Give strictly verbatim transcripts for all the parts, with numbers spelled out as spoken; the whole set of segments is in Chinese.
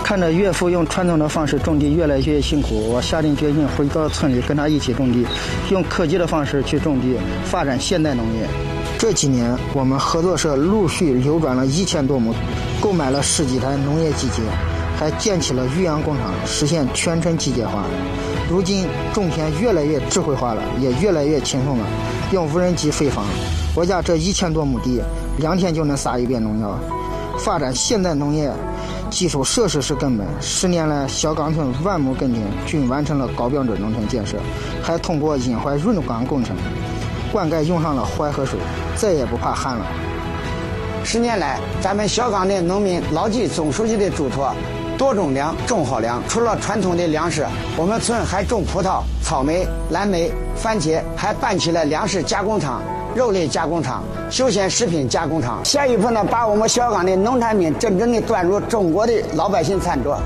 看着岳父用传统的方式种地越来越辛苦，我下定决心回到村里跟他一起种地，用科技的方式去种地，发展现代农业。这几年，我们合作社陆续流转了一千多亩，购买了十几台农业机械，还建起了育养工厂，实现全村机械化。如今种田越来越智慧化了，也越来越轻松了，用无人机飞访，我家这一千多亩地，两天就能撒一遍农药。发展现代农业，基础设施是根本。十年来，小岗村万亩耕田均完成了高标准农村建设，还通过引怀润岗工程，灌溉用上了淮河水，再也不怕旱了。 十年来，咱们小岗的农民牢记总书记的嘱托，多种粮，种好粮。除了传统的粮食，我们村还种葡萄、草莓、蓝莓、番茄，还办起了粮食加工厂、肉类加工厂、休闲食品加工厂。下一步呢，把我们小岗的农产品真正的端入中国的老百姓餐桌。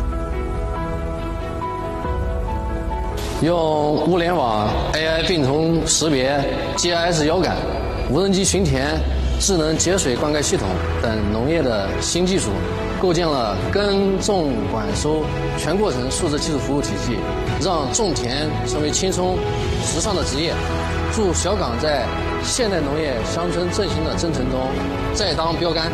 用物联网、A I 病虫识别、G I S 遥感、无人机巡田、智能节水灌溉系统等农业的新技术，构建了耕种管收全过程数字技术服务体系，让种田成为轻松、时尚的职业。祝小岗在现代农业乡村振兴的征程中再当标杆。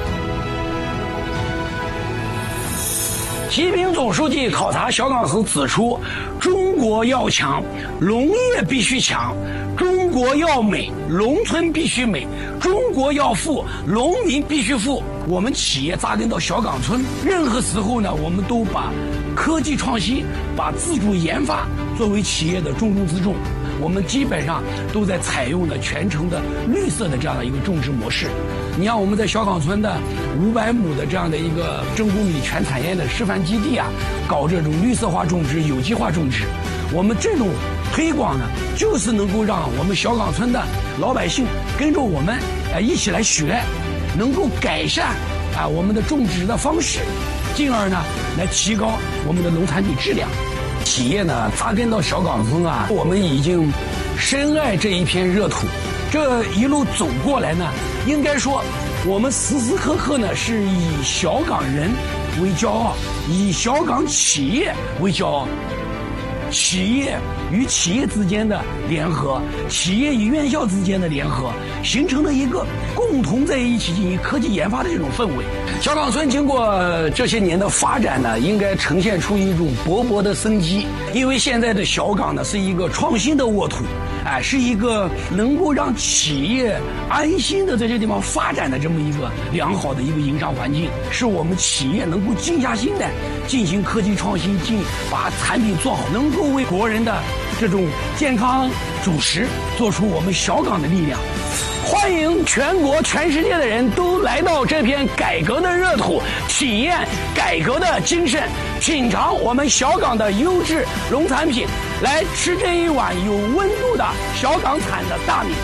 习近平总书记考察小岗时指出，中国要强，农业必须强；中国要美，农村必须美；中国要富，农民必须富。我们企业扎根到小岗村，任何时候呢，我们都把科技创新、把自主研发作为企业的重中之重。我们基本上都在采用的全程的绿色的这样的一个种植模式。你像我们在小岗村的五百亩的这样的一个真公米全产业的示范基地啊，搞这种绿色化种植、有机化种植。我们这种推广呢，就是能够让我们小岗村的老百姓跟着我们呃一起来学，能够改善啊我们的种植的方式，进而呢来提高我们的农产品质量。企业呢扎根到小岗村啊，我们已经深爱这一片热土。这一路走过来呢，应该说我们时时刻刻呢是以小岗人为骄傲，以小岗企业为骄傲。企业与企业之间的联合，企业与院校之间的联合，形成了一个共同在一起进行科技研发的这种氛围。小岗村经过这些年的发展呢，应该呈现出一种勃勃的生机。因为现在的小岗呢是一个创新的沃土，哎，是一个能够让企业安心的在这地方发展的这么一个良好的一个营商环境，是我们企业能够静下心来进行科技创新，进把产品做好，能够为国人的这种健康主食做出我们小岗的力量。欢迎全国全世界的人都来到这片改革的热土，体验改革的精神，品尝我们小岗的优质农产品，来吃这一碗有温度的小岗产的大米。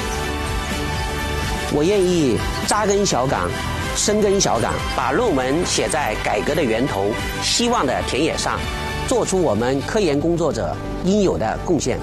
我愿意扎根小岗，深耕小岗，把论文写在改革的源头、希望的田野上，做出我们科研工作者应有的贡献。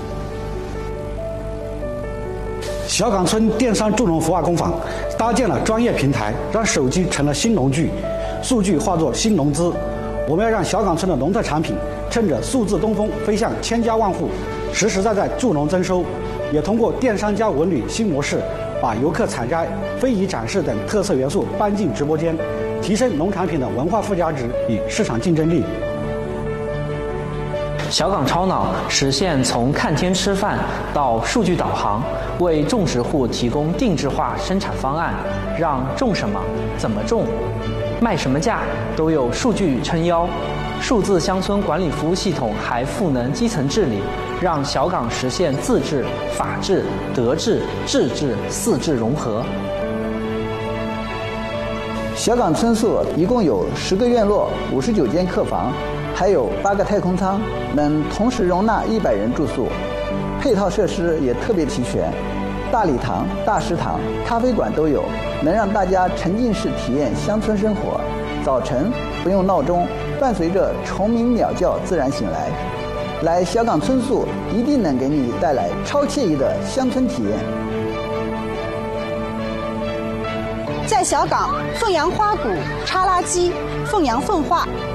小岗村电商助农孵化工坊搭建了专业平台，让手机成了新农具，数据化作新农资。我们要让小岗村的农特产品趁着数字东风飞向千家万户，实实在在助农增收。也通过电商加文旅新模式，把游客采摘、非遗展示等特色元素搬进直播间，提升农产品的文化附加值与市场竞争力。 小岗超脑实现从看天吃饭到数据导航，为种植户提供定制化生产方案，让种什么、怎么种、卖什么价都有数据撑腰。数字乡村管理服务系统还赋能基层治理，让小岗实现自治、法治、德治、智治四治融合。 小岗村宿一共有十个院落、五十九间客房，还有八个太空舱，能同时容纳一百人住宿。配套设施也特别齐全，大礼堂、大食堂、咖啡馆都有，能让大家沉浸式体验乡村生活。早晨不用闹钟，伴随着虫鸣鸟叫自然醒来。来小岗村宿一定能给你带来超惬意的乡村体验。 在小岗，凤阳花鼓、插拉机、凤阳奉化、